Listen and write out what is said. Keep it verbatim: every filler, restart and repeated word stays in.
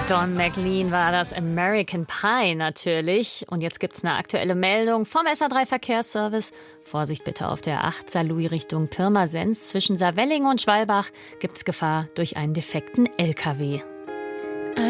Don McLean war das, American Pie natürlich. Und jetzt gibt's eine aktuelle Meldung vom S A drei Verkehrsservice. Vorsicht bitte auf der acht Saarlouis Richtung Pirmasens. Zwischen Saarwelling und Schwalbach gibt's Gefahr durch einen defekten L K W.